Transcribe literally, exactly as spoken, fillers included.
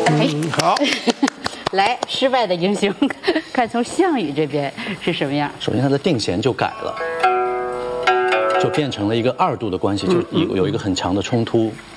嗯，好。 来，失败的英雄，看从项羽这边是什么样。 首先，他的定弦就改了，就变成了一个二度的关系，就有有一个很强的冲突。